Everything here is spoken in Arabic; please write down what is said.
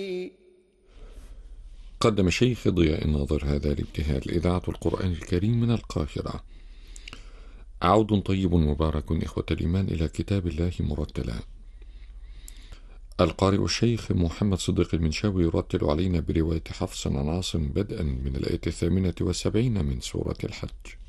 قدم الشيخ ضياء الناظر هذا الابتهال إذاعة القرآن الكريم من القاهرة. عود طيب مبارك إخوة الإيمان إلى كتاب الله مرتلا. القارئ الشيخ محمد صديق المنشاوي يرتل علينا برواية حفص عن عاصم بدءا من الآية 78 من سورة الحج.